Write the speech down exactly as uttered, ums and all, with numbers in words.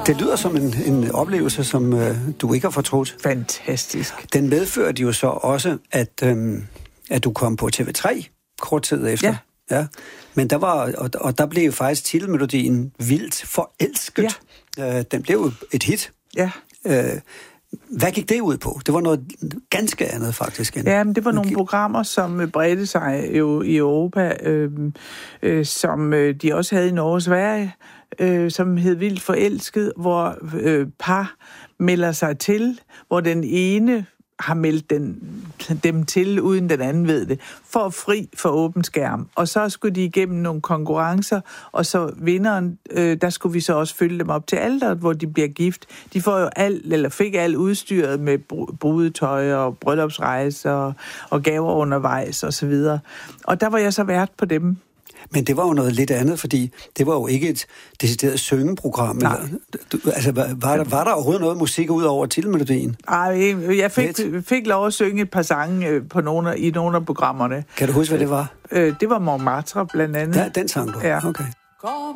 Det lyder som en, en oplevelse, som øh, du ikke har fortrudt. Fantastisk. Den medførte jo så også, at, øh, at du kom på T V tre kort tid efter. Ja. Ja. Men der var, og, og der blev jo faktisk titelmelodien Vildt Forelsket. Ja. Øh, den blev jo et hit. Ja. Øh, hvad gik det ud på? Det var noget ganske andet, faktisk. End, ja, men det var nogle programmer, som bredte sig jo i Europa, øh, øh, som øh, de også havde i Norge og Sverige, øh, som hed Vildt Forelsket, hvor øh, par melder sig til, hvor den ene har meldt den, dem til, uden den anden ved det, for fri for åben skærm. Og så skulle de igennem nogle konkurrencer, og så vinderen, øh, der skulle vi så også følge dem op til alderet, hvor de bliver gift. De får jo alt, eller fik alt udstyret med brudetøj og bryllupsrejser og, og gaver undervejs og så videre. Og der var jeg så vært på dem. Men det var jo noget lidt andet, fordi det var jo ikke et decideret syngeprogram. Eller, du, altså, var der, var der overhovedet noget musik ud over titelmelodien? Ej, jeg fik, fik lov at synge et par sange på nogle, i nogle af programmerne. Kan du huske, hvad det var? Det var Montmartre blandt andet. Ja, den sang du? Ja. Okay.